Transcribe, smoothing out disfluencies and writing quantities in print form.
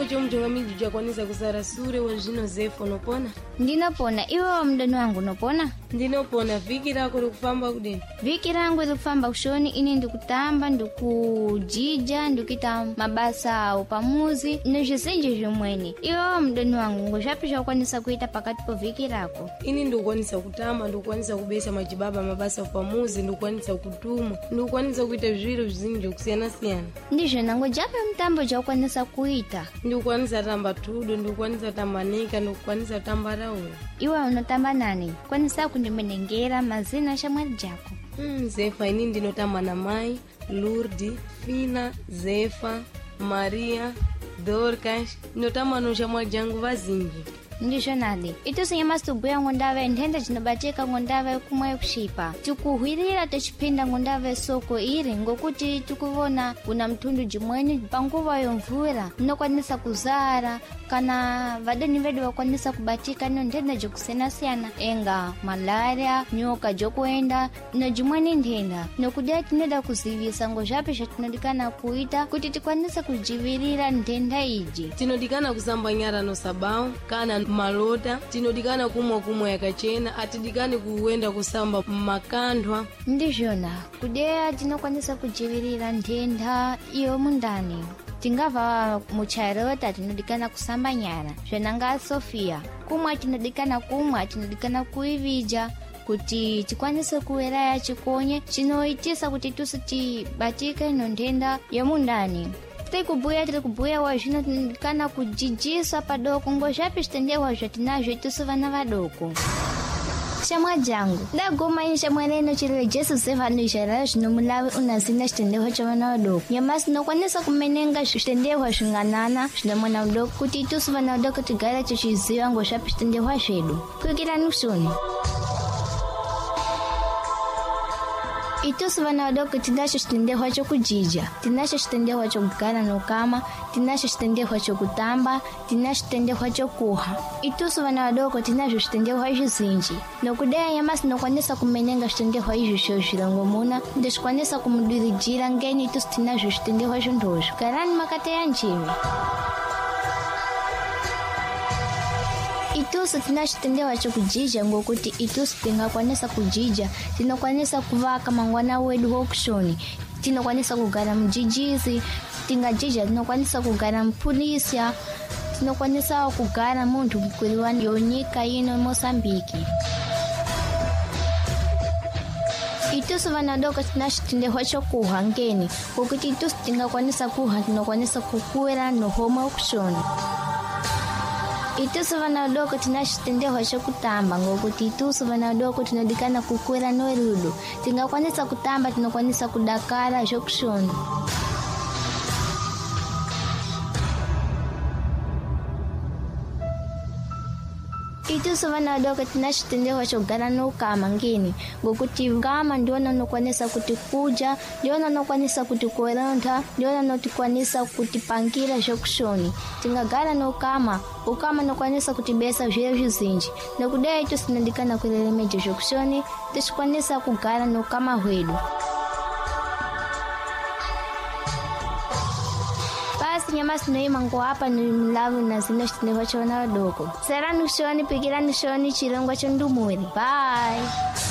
icho mchongamiji chakwanisa kusara sure wazvino zefo nopona? Ndinopona. Iwe wa mdani wangu nopona? Ndinopona. Viki rako rikufamba kudini? Viki rangu rikufamba kushoni. Ini ndikutamba, ndikujija, ndikita mabasa upamuzi nezvisenje zvimweni. Iwe wa mdani wangu ngozvapisha kwanisa kuita pakati po viki rako? Ini ndikwanisa kutamba, ndikwanisa kubesa majibaba mabasa upamuzi, ndikwanisa kutuma, ndikwanisa kuita zviro zvinji kusiyana siyana. Ndizvo nango jape mtambo jakwanisa kuita? Ndikwanisa tamba tudo, ndikwanisa tamba nika, ndikwanisa tamba raula. Iwe unotamba nani? Kwanisa kundimenengera mazina shamwari jako? Zefa. Ini ndinotamba na Mai, Lourdes, Fina, Zefa, Maria, Dorcas. Ndinotamba no shamwari jangu vazinji. Ndizvo nadi. Itu sinyama situbuya ngondave ndenda chinobatika ngondave kumwe kushipa. Tikuhwirira techipinda ngondave soko iri ngokuti tikuvona kuna mtundu jimweni panguva yomvura munokwanisa kuzara kana vadeni vedu vakwanisa kubatika no ndenda jokusiyana siyana enga malaria, nyoka jokuenda no jimweni ndenda. Nokudai tinoda kuzivisa ngozvapi zvatinodikana kuita kuti tikwanisa kujivirira ndenda iji. Tinodikana kusamba nyara no sabao kana malota, tinodikana kumwa yakachena, atidikani kuenda kusamba makandwa. Ndizvona kudea tinokwanisa kujivirira ndenda iyo mundani. Tingava muchairota tinodikana kusamba nyara zvenanga Sofia. Kumwa tinodikana kumwa, tinodikana kuivija kuti tikwanise kuweraya chikonye chinoitisa kuti tibatike no ndenda yomundani. Tiri kubuya wazvino tinodikana kujijisa padoko ngozvapi zvitendewa zvatinazvo itusu vana vadoko. Shamwa jangu ndagoma ini shamwareno chiriwe Jesu zevano izharara zvinomulavi unazina zvitendewa chavana vadoko. Nyamasi nokwanisa kumenenga zvitendewa zvinganana zvinomwana udoko kuti itusu vana vadoko tigare tichiziva ngozvapi zvitendewa zvedu. Kwikirani usoni. Itusu vana vadoko tinacho chitendewa chokujija, tinacho chitendewa chokugara nokama, tinacho chitendewa chokutamba, tinacho chitendewa chokuha. Itusu vana vadoko tinacho chitendewa zvizinji. Nokudai nyamasi nokwanisa kumenenga chitendewa izvo zvirongomuna, ndezvikwanisa kumudirijira ngeni itusu tinacho chitendewa zvondozvo. Garani makateya njivi. Itusu tinachitendewa chokujija ngokuti itusu tingakwanisa kujija, tinokwanisa kuvaka mangwana wedu wokushoni, tinokwanisa kugara mujijizi, tingajija tinokwanisa kugara mpulisya, tinokwanisa kugara muntu mkwiriwa yonyika ino Mosambiki. Itusu vana vadoko tinachitendewa chokuha ngeni ngokuti itusu tingakwanisa kuha, tinokwanisa kukuwera nohoma wokushoni. Itusu vana vadoko tinachitendewa chokutamba ngokuti itusu vana vadoko tinodikana kukwera norudo. Tingakwanisa kutamba, tinokwanisa kudakara zvokushoni. Itusu vana vadoko tinachitendewa chogara nokama ngeni ngokuti ngama ndiona nokwanisa kuti kuja, ndiona nokwanisa kuti kueronta, ndiona notikwanisa kutipangira zvokushoni. Tingagara nokama, ukama nokwanisa kutibesa zviro zvizinji. Nokudai itusu tinodikana kuleremeja zvokushoni, tichikwanisa kugara nokama hwedu. Nyamasi noima ngo hapa ni mlavu na zino chitendewa chavana vadoko. Serani ushoni, pikirani ushoni, chirongwa chondumuri. Bye.